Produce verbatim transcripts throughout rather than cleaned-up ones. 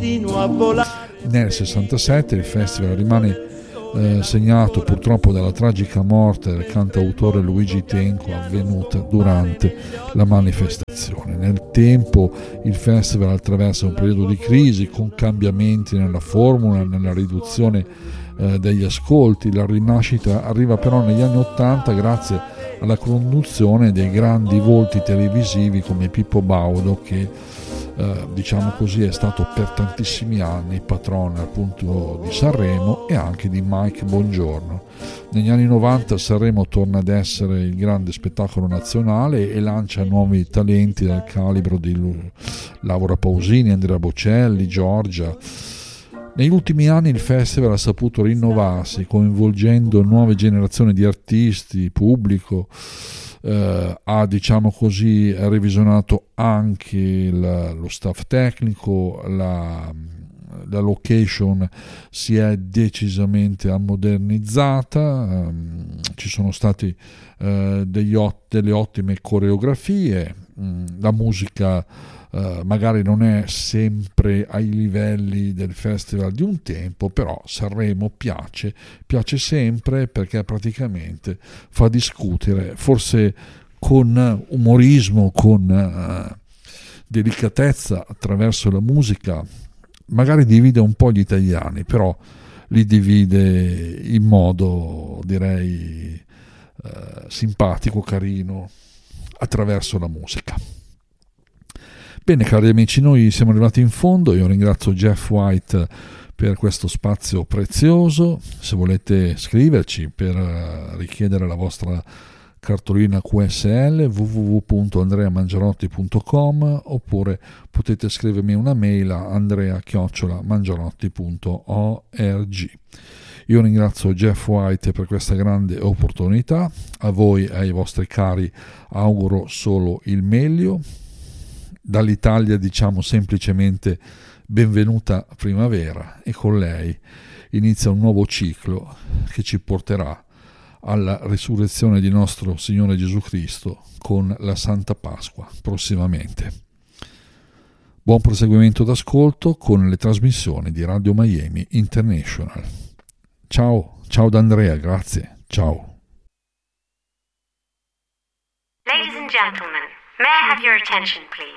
continuo a volare. Nel sessantasette il festival rimane eh, segnato purtroppo dalla tragica morte del cantautore Luigi Tenco, avvenuta durante la manifestazione. Nel tempo il festival attraversa un periodo di crisi con cambiamenti nella formula, nella riduzione eh, degli ascolti. La rinascita arriva però negli anni ottanta grazie alla conduzione dei grandi volti televisivi come Pippo Baudo, che eh, diciamo così è stato per tantissimi anni patrono appunto di Sanremo e anche di Mike Bongiorno. Negli anni novanta Sanremo torna ad essere il grande spettacolo nazionale e lancia nuovi talenti del calibro di Laura Pausini, Andrea Bocelli, Giorgia. Negli ultimi anni il festival ha saputo rinnovarsi, coinvolgendo nuove generazioni di artisti, pubblico, eh, ha diciamo così revisionato anche il, lo staff tecnico, la, la location si è decisamente ammodernizzata, ehm, ci sono stati eh, degli ot- delle ottime coreografie, mh, la musica Uh, magari non è sempre ai livelli del festival di un tempo, però Sanremo piace, piace sempre perché praticamente fa discutere, forse con umorismo, con uh, delicatezza attraverso la musica, magari divide un po' gli italiani, però li divide in modo direi uh, simpatico, carino, attraverso la musica. Bene cari amici, noi siamo arrivati in fondo, io ringrazio Jeff White per questo spazio prezioso. Se volete scriverci per richiedere la vostra cartolina Q S L w w w punto andrea mangiarotti punto com oppure potete scrivermi una mail a andrea chiocciola mangiarotti punto org. Io ringrazio Jeff White per questa grande opportunità, a voi e ai vostri cari auguro solo il meglio. Dall'Italia diciamo semplicemente benvenuta primavera e con lei inizia un nuovo ciclo che ci porterà alla risurrezione di nostro Signore Gesù Cristo con la Santa Pasqua prossimamente. Buon proseguimento d'ascolto con le trasmissioni di Radio Miami International. Ciao, ciao da Andrea, grazie, ciao. Ladies and gentlemen, may I have your attention, please?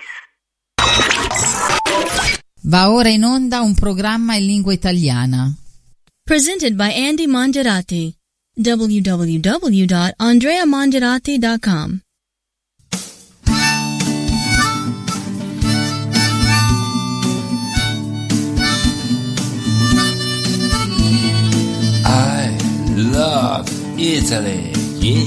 Va ora in onda un programma in lingua italiana. Presented by Andy Mangiarati. w w w dot andrea mangiarati dot com. I love Italy.